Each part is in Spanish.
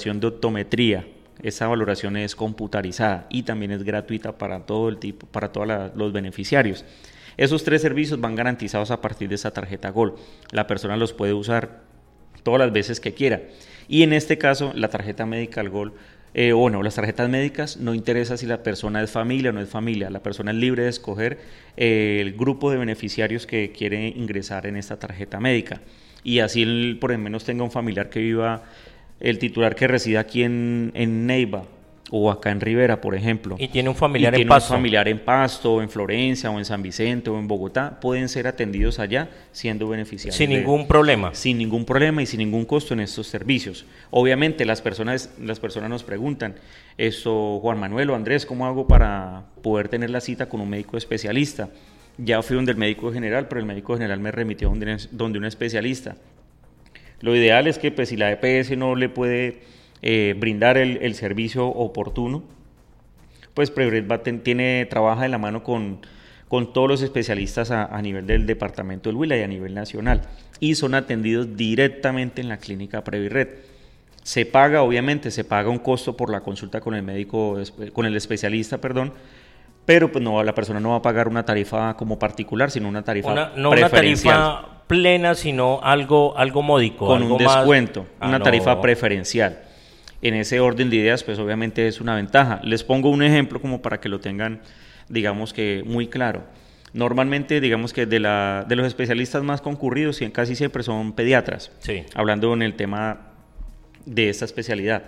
valoración de optometría. Esa valoración es computarizada y también es gratuita para todo el tipo, para todos los beneficiarios. Esos 3 servicios van garantizados a partir de esa tarjeta Gold. La persona los puede usar todas las veces que quiera. Y en este caso, la tarjeta Medical Gold, las tarjetas médicas, no interesa si la persona es familia o no es familia. La persona es libre de escoger el grupo de beneficiarios que quiere ingresar en esta tarjeta médica. Y así, por lo menos, tenga un familiar que viva, el titular que resida aquí en Neiva o acá en Rivera, por ejemplo. Y tiene un familiar en Pasto. Un familiar en Pasto, o en Florencia, o en San Vicente, o en Bogotá, pueden ser atendidos allá siendo beneficiarios. Sin ningún problema. Sin ningún problema y sin ningún costo en estos servicios. Obviamente las personas nos preguntan, Juan Manuel o Andrés, ¿cómo hago para poder tener la cita con un médico especialista? Ya fui donde el médico general, pero el médico general me remitió donde un especialista. Lo ideal es que, pues, si la EPS no le puede brindar el servicio oportuno, pues Previred trabaja de la mano con todos los especialistas a nivel del departamento del Huila y a nivel nacional, y son atendidos directamente en la clínica Previred. Se paga un costo por la consulta con el médico, con el especialista, pero pues no, la persona no va a pagar una tarifa como particular, sino una tarifa no preferencial. Una tarifa plena, sino algo módico. Con algo un descuento, más... tarifa preferencial. En ese orden de ideas, pues obviamente es una ventaja. Les pongo un ejemplo como para que lo tengan, digamos que muy claro. Normalmente, digamos que de los especialistas más concurridos, casi siempre son pediatras, sí, hablando en el tema de esta especialidad.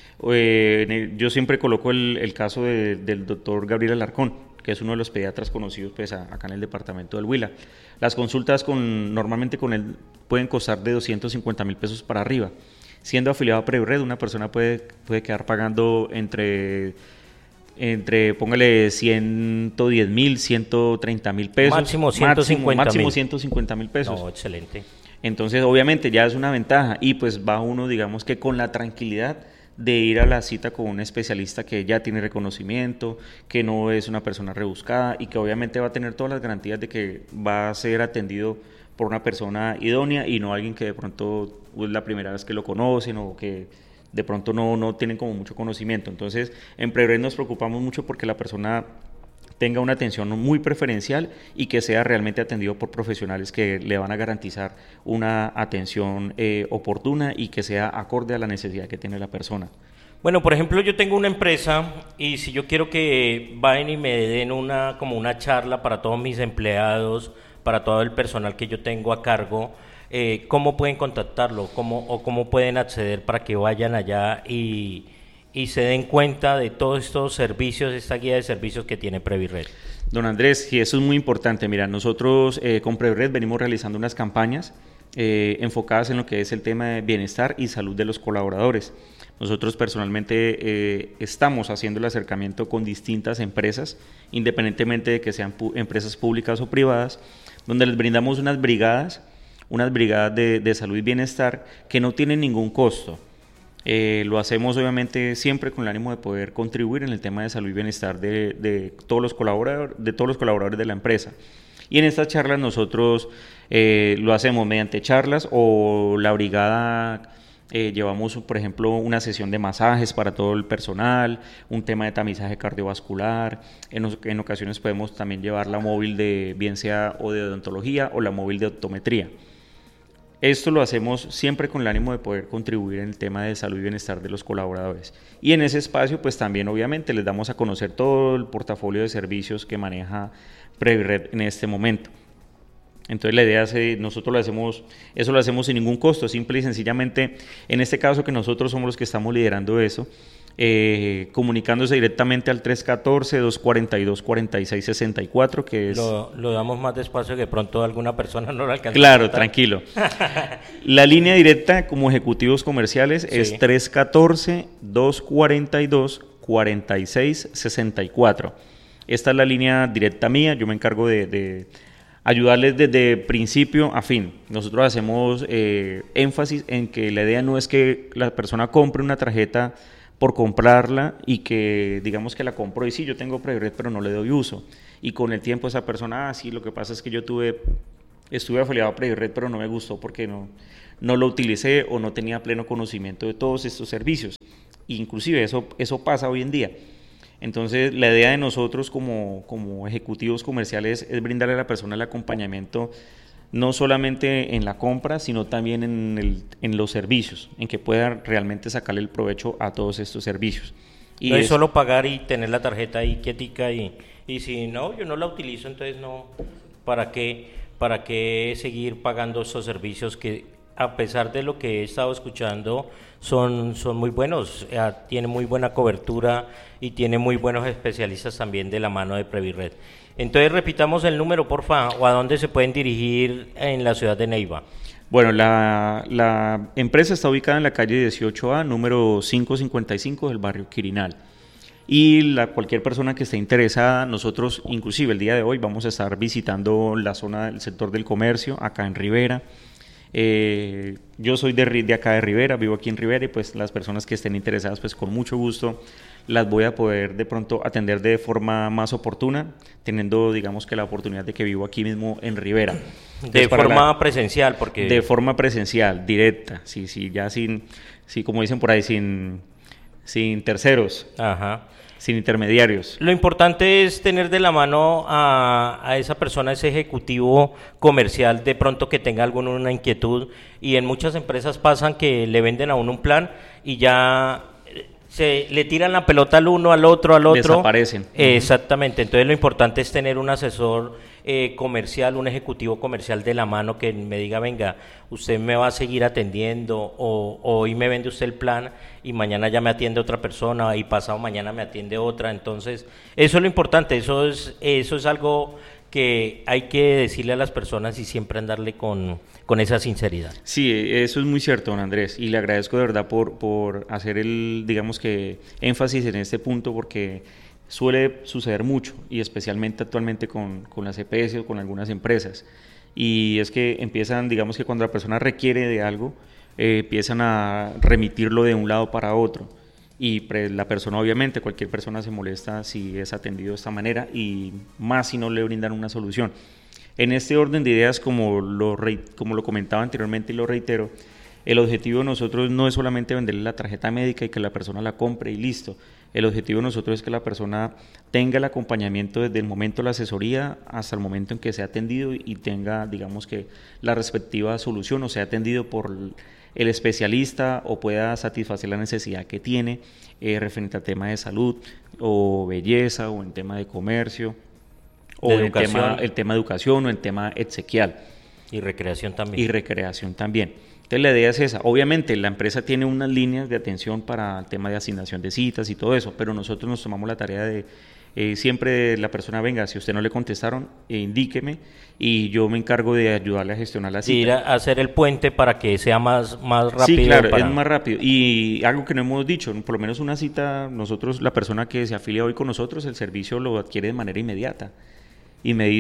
Yo siempre coloco el caso del doctor Gabriel Alarcón, que es uno de los pediatras conocidos, pues, acá en el departamento del Huila. Las consultas normalmente con él pueden costar de 250.000 pesos para arriba. Siendo afiliado a Previred, una persona puede quedar pagando entre póngale 110.000, 130.000 pesos. Máximo 150.000. Máximo 150.000 pesos. No, excelente. Entonces, obviamente, ya es una ventaja y pues va uno, digamos que con la tranquilidad de ir a la cita con un especialista que ya tiene reconocimiento, que no es una persona rebuscada y que obviamente va a tener todas las garantías de que va a ser atendido por una persona idónea y no alguien que de pronto es la primera vez que lo conocen o que de pronto no tienen como mucho conocimiento. Entonces, en Previred nos preocupamos mucho porque la persona tenga una atención muy preferencial y que sea realmente atendido por profesionales que le van a garantizar una atención oportuna y que sea acorde a la necesidad que tiene la persona. Bueno, por ejemplo, yo tengo una empresa y si yo quiero que vayan y me den como una charla para todos mis empleados, para todo el personal que yo tengo a cargo, ¿cómo pueden contactarlo? ¿Cómo pueden acceder para que vayan allá y se den cuenta de todos estos servicios, esta guía de servicios que tiene Previred? Don Andrés, sí, eso es muy importante. Mira, nosotros con Previred venimos realizando unas campañas enfocadas en lo que es el tema de bienestar y salud de los colaboradores. Nosotros personalmente estamos haciendo el acercamiento con distintas empresas, independientemente de que sean empresas públicas o privadas, donde les brindamos unas brigadas de salud y bienestar que no tienen ningún costo. Lo hacemos obviamente siempre con el ánimo de poder contribuir en el tema de salud y bienestar de todos los colaboradores de la empresa. Y en estas charlas nosotros lo hacemos mediante charlas o la brigada. Llevamos, por ejemplo, una sesión de masajes para todo el personal, un tema de tamizaje cardiovascular. En ocasiones podemos también llevar la móvil bien sea o de odontología o la móvil de optometría. Esto lo hacemos siempre con el ánimo de poder contribuir en el tema de salud y bienestar de los colaboradores. Y en ese espacio, pues también obviamente les damos a conocer todo el portafolio de servicios que maneja Previred en este momento. Entonces la idea es, nosotros lo hacemos sin ningún costo, simple y sencillamente, en este caso que nosotros somos los que estamos liderando eso, comunicándose directamente al 314-242-4664, que es... Lo damos más despacio que pronto alguna persona no lo alcanza. Claro, tranquilo. La línea directa como ejecutivos comerciales es 314-242-4664. Esta es la línea directa mía, yo me encargo de ayudarles desde principio a fin. Nosotros hacemos énfasis en que la idea no es que la persona compre una tarjeta por comprarla y que digamos que la compro y sí, yo tengo Previred pero no le doy uso. Y con el tiempo esa persona, sí, lo que pasa es que estuve afiliado a Previred pero no me gustó porque no no lo utilicé o no tenía pleno conocimiento de todos estos servicios. Inclusive eso pasa hoy en día. Entonces, la idea de nosotros como ejecutivos comerciales es brindarle a la persona el acompañamiento no solamente en la compra, sino también en los servicios, en que pueda realmente sacarle el provecho a todos estos servicios. Y no es solo pagar y tener la tarjeta ahí quietica y si no, yo no la utilizo, entonces no, ¿para qué seguir pagando esos servicios que, a pesar de lo que he estado escuchando, son muy buenos, tiene muy buena cobertura y tiene muy buenos especialistas también de la mano de Previred? Entonces repitamos el número, porfa, o a dónde se pueden dirigir en la ciudad de Neiva. Bueno, la empresa está ubicada en la calle 18A, número 555 del barrio Quirinal. Y cualquier persona que esté interesada, nosotros inclusive el día de hoy vamos a estar visitando la zona del sector del comercio, acá en Rivera. Yo soy de acá de Rivera, vivo aquí en Rivera, y pues las personas que estén interesadas, pues con mucho gusto las voy a poder de pronto atender de forma más oportuna, teniendo, digamos, que la oportunidad de que vivo aquí mismo en Rivera. De forma presencial, porque... De forma presencial, directa, sí, ya sí, como dicen por ahí, sin terceros. Ajá. Sin intermediarios. Lo importante es tener de la mano a esa persona, ese ejecutivo comercial, de pronto que tenga alguna inquietud, y en muchas empresas pasan que le venden a uno un plan y ya se le tiran la pelota al uno, al otro. Desaparecen. Exactamente, entonces lo importante es tener un asesor comercial, un ejecutivo comercial de la mano que me diga, venga, usted me va a seguir atendiendo, o hoy me vende usted el plan y mañana ya me atiende otra persona y pasado mañana me atiende otra. Entonces eso es lo importante, eso es algo que hay que decirle a las personas y siempre andarle con esa sinceridad. Sí, eso es muy cierto, don Andrés, y le agradezco de verdad por hacer digamos que énfasis en este punto, porque suele suceder mucho, y especialmente actualmente con las EPS o con algunas empresas, y es que empiezan, digamos que cuando la persona requiere de algo, empiezan a remitirlo de un lado para otro, y la persona, obviamente, cualquier persona se molesta si es atendido de esta manera, y más si no le brindan una solución. En este orden de ideas, como lo comentaba anteriormente y lo reitero, el objetivo de nosotros no es solamente venderle la tarjeta médica y que la persona la compre y listo. El objetivo de nosotros es que la persona tenga el acompañamiento desde el momento de la asesoría hasta el momento en que sea atendido y tenga, digamos, que la respectiva solución, o sea atendido por el especialista o pueda satisfacer la necesidad que tiene referente al tema de salud o belleza o en tema de comercio o el tema de educación o en tema exequial. Y recreación también. Entonces la idea es esa. Obviamente la empresa tiene unas líneas de atención para el tema de asignación de citas y todo eso, pero nosotros nos tomamos la tarea de siempre la persona, venga, si a usted no le contestaron, indíqueme y yo me encargo de ayudarle a gestionar la cita. Ir a hacer el puente para que sea más rápido. Sí, claro, es más rápido. Y algo que no hemos dicho, por lo menos una cita, nosotros, la persona que se afilia hoy con nosotros, el servicio lo adquiere de manera inmediata. Y me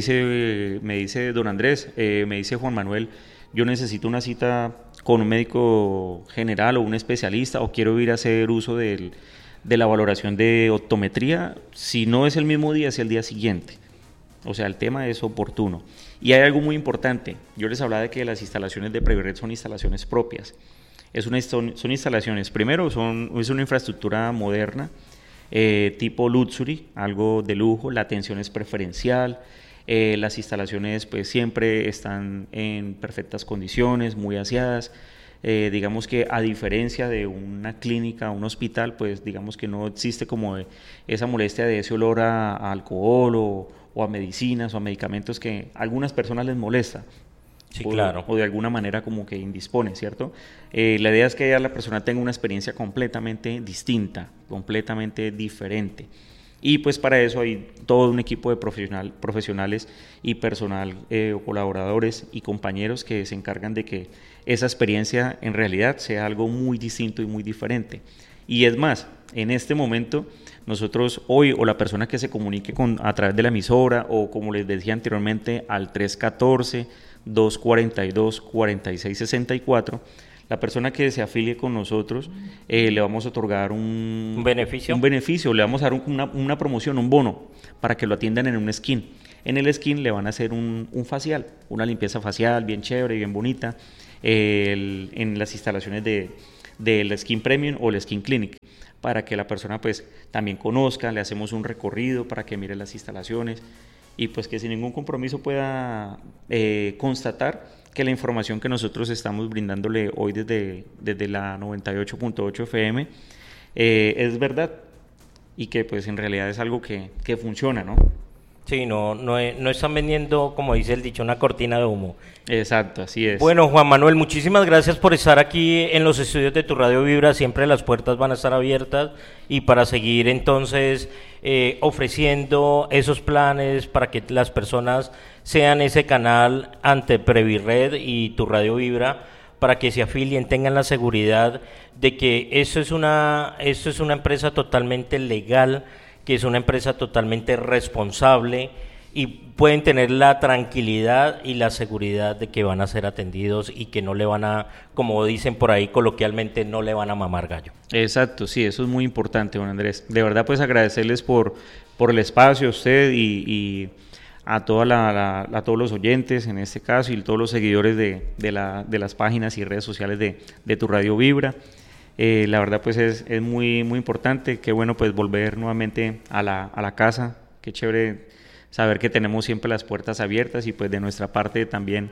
dice don Andrés, me dice Juan Manuel, yo necesito una cita con un médico general o un especialista, o quiero ir a hacer uso de la valoración de optometría. Si no es el mismo día, es el día siguiente. O sea, el tema es oportuno. Y hay algo muy importante. Yo les hablaba de que las instalaciones de Previred son instalaciones propias. Son instalaciones, primero, es una infraestructura moderna, tipo luxury, algo de lujo, la atención es preferencial, las instalaciones pues siempre están en perfectas condiciones, muy aseadas, digamos que a diferencia de una clínica, un hospital, pues digamos que no existe como esa molestia de ese olor a alcohol o a medicinas o a medicamentos que a algunas personas les molesta. Sí, claro. O de alguna manera como que indispone, ¿cierto? La idea es que ya la persona tenga una experiencia completamente distinta, completamente diferente. Y pues para eso hay todo un equipo de profesionales y personal, colaboradores y compañeros que se encargan de que esa experiencia en realidad sea algo muy distinto y muy diferente. Y es más, en este momento nosotros hoy, o la persona que se comunique a través de la emisora, o como les decía anteriormente, al 314-242-4664, la persona que se afilie con nosotros, le vamos a otorgar un beneficio, le vamos a dar una promoción, un bono, para que lo atiendan en un skin. En el skin le van a hacer un facial, una limpieza facial bien chévere, bien bonita, en las instalaciones de la Skin Premium o la Skin Clinic, para que la persona pues también conozca, le hacemos un recorrido para que mire las instalaciones y pues que sin ningún compromiso pueda constatar que la información que nosotros estamos brindándole hoy desde la 98.8 FM es verdad y que pues en realidad es algo que funciona, ¿no? Sí, no están vendiendo, como dice el dicho, una cortina de humo. Exacto, así es. Bueno, Juan Manuel, muchísimas gracias por estar aquí en los estudios de Tu Radio Vibra. Siempre las puertas van a estar abiertas y para seguir entonces ofreciendo esos planes para que las personas sean ese canal ante Previred y Tu Radio Vibra, para que se afilien, tengan la seguridad de que esto es una empresa totalmente legal, que es una empresa totalmente responsable y pueden tener la tranquilidad y la seguridad de que van a ser atendidos y que no le van a, como dicen por ahí coloquialmente, no le van a mamar gallo. Exacto, sí, eso es muy importante, don Andrés. De verdad, pues agradecerles por el espacio a usted y a todos los oyentes en este caso y todos los seguidores de las páginas y redes sociales de Tu Radio Vibra. La verdad pues es muy importante, qué bueno pues volver nuevamente a la casa, qué chévere saber que tenemos siempre las puertas abiertas y pues de nuestra parte también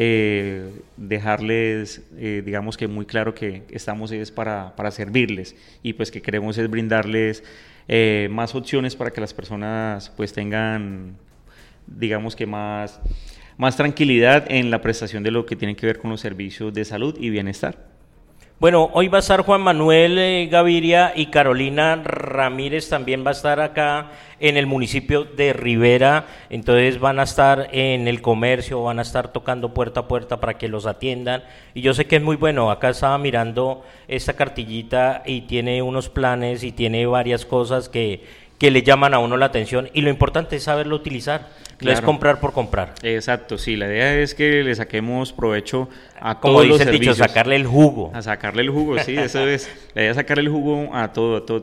dejarles digamos que muy claro que estamos es para servirles y pues que queremos es brindarles más opciones para que las personas pues tengan digamos que más tranquilidad en la prestación de lo que tiene que ver con los servicios de salud y bienestar. Bueno, hoy va a estar Juan Manuel Gaviria y Carolina Ramírez también va a estar acá en el municipio de Rivera, entonces van a estar en el comercio, van a estar tocando puerta a puerta para que los atiendan y yo sé que es muy bueno, acá estaba mirando esta cartillita y tiene unos planes y tiene varias cosas que le llaman a uno la atención y lo importante es saberlo utilizar, claro. No es comprar por comprar. Exacto, sí, la idea es que le saquemos provecho a como todos los dice el servicios. dicho, sacarle el jugo. A sacarle el jugo, sí, eso es, la idea es sacarle el jugo a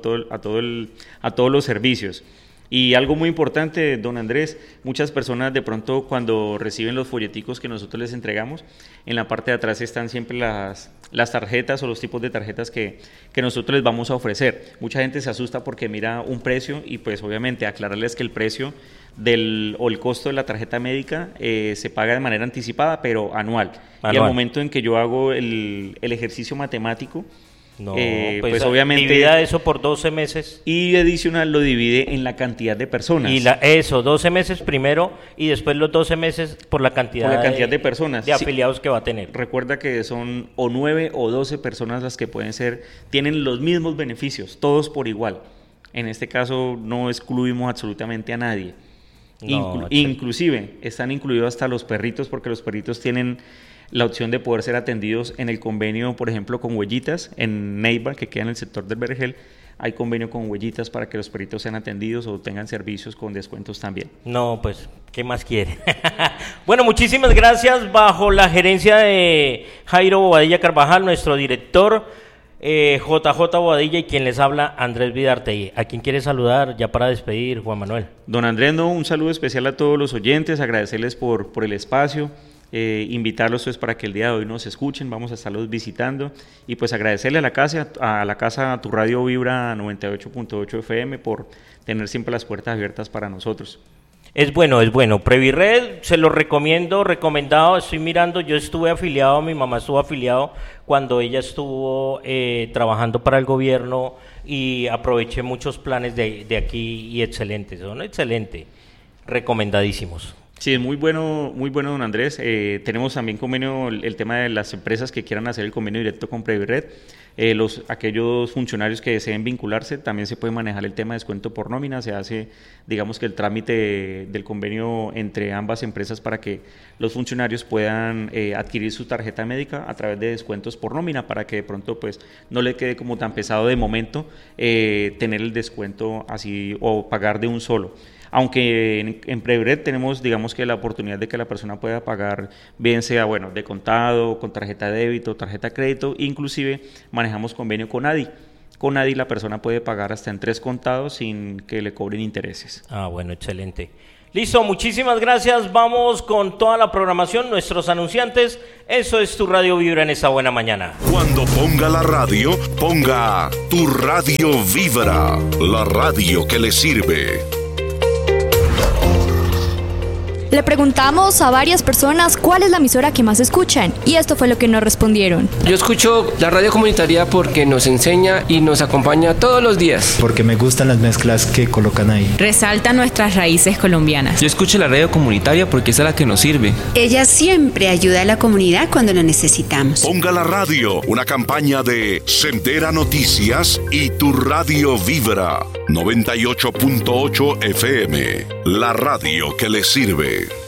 todos los servicios. Y algo muy importante, don Andrés, muchas personas de pronto cuando reciben los folleticos que nosotros les entregamos, en la parte de atrás están siempre las tarjetas o los tipos de tarjetas que nosotros les vamos a ofrecer. Mucha gente se asusta porque mira un precio y pues obviamente aclararles que el precio o el costo de la tarjeta médica se paga de manera anticipada, pero anual. Y al momento en que yo hago el ejercicio matemático, no, pues obviamente divida eso por 12 meses. Y adicional lo divide en la cantidad de personas. Y 12 meses primero y después los 12 meses por la cantidad de personas. De afiliados que va a tener. Recuerda que son o 9 o 12 personas las que tienen los mismos beneficios, todos por igual. En este caso no excluimos absolutamente a nadie. No, inclusive están incluidos hasta los perritos porque los perritos tienen la opción de poder ser atendidos en el convenio, por ejemplo, con Huellitas, en Neiva, que queda en el sector del Vergel, hay convenio con Huellitas para que los perritos sean atendidos o tengan servicios con descuentos también. No, pues, ¿qué más quiere? Bueno, muchísimas gracias, bajo la gerencia de Jairo Bobadilla Carvajal, nuestro director, JJ Bobadilla y quien les habla, Andrés Vidarte. ¿A quién quiere saludar ya para despedir, Juan Manuel? Don Andrés, un saludo especial a todos los oyentes, agradecerles por el espacio. Invitarlos pues para que el día de hoy nos escuchen, vamos a estarlos visitando y pues agradecerle a la casa Tu Radio Vibra 98.8 FM por tener siempre las puertas abiertas para nosotros. Es bueno, Previred, se lo recomendado, estoy mirando, yo estuve afiliado, mi mamá estuvo afiliado cuando ella estuvo trabajando para el gobierno y aproveché muchos planes de aquí y excelentes, son excelentes, recomendadísimos. Sí, es muy bueno, don Andrés. Tenemos también convenio, el tema de las empresas que quieran hacer el convenio directo con Previred. Aquellos funcionarios que deseen vincularse, también se puede manejar el tema de descuento por nómina. Se hace, digamos que el trámite del convenio entre ambas empresas para que los funcionarios puedan adquirir su tarjeta médica a través de descuentos por nómina para que de pronto pues no le quede como tan pesado de momento tener el descuento así o pagar de un solo. Aunque en Previred tenemos, digamos que la oportunidad de que la persona pueda pagar, bien sea, de contado, con tarjeta de débito, tarjeta de crédito, inclusive manejamos convenio con ADI. Con ADI la persona puede pagar hasta en 3 contados sin que le cobren intereses. Ah, bueno, excelente. Listo, muchísimas gracias. Vamos con toda la programación, nuestros anunciantes. Eso es Tu Radio Vibra en esta buena mañana. Cuando ponga la radio, ponga Tu Radio Vibra, la radio que le sirve. Le preguntamos a varias personas cuál es la emisora que más escuchan y esto fue lo que nos respondieron. Yo escucho la radio comunitaria porque nos enseña y nos acompaña todos los días. Porque me gustan las mezclas que colocan ahí. Resalta nuestras raíces colombianas. Yo escucho la radio comunitaria porque es a la que nos sirve. Ella siempre ayuda a la comunidad cuando lo necesitamos. Ponga la radio, una campaña de Sendera Noticias y Tu Radio Vibra, 98.8 FM, la radio que le sirve.